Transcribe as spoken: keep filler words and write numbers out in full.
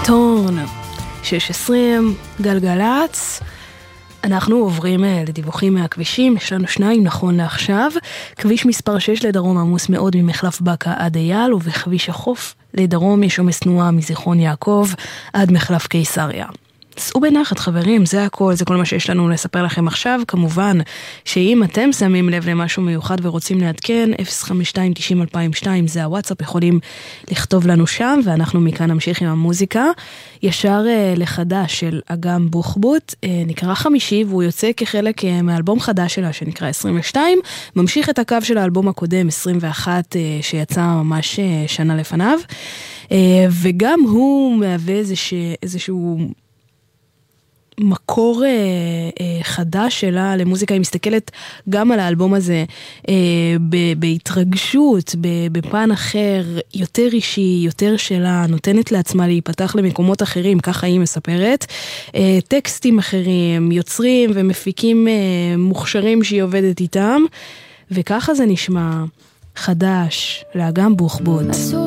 טורן, שש עשרים, גלגלץ. אנחנו עוברים לדיווחים מהכבישים, יש לנו שניים נכון לעכשיו. כביש מספר שש לדרום עמוס מאוד ממחלף בקה עד אייל, ובכביש החוף לדרום יש עומס תנועה מזיכרון יעקב עד מחלף קיסריה. סעו בנחת חברים, זה הכל, זה כל מה שיש לנו לספר לכם עכשיו. כמובן שאם אתם שמים לב למשהו מיוחד ורוצים לעדכן, אפס חמש שתיים תשעים אלפיים ושתיים זה הוואטסאפ, יכולים לכתוב לנו שם, ואנחנו מכאן נמשיך עם המוזיקה. ישר לחדש של אגם בוחבוט, נקרא חמישי, והוא יוצא כחלק מאלבום חדש שלה שנקרא עשרים ושתיים, ממשיך את הקו של האלבום הקודם עשרים ואחת שיצא ממש שנה לפניו, וגם הוא מהווה איזשהו מקור אה, אה, חדש שלה למוזיקה. היא מסתכלת גם על האלבום הזה אה, ב- בהתרגשות, ב- בפן אחר, יותר אישי, יותר שלה, נותנת לעצמה להיפתח למקומות אחרים, ככה היא מספרת. אה, טקסטים אחרים, יוצרים ומפיקים אה, מוכשרים שהיא עובדת איתם, וככה זה נשמע חדש לאגם בוחבוט. אסור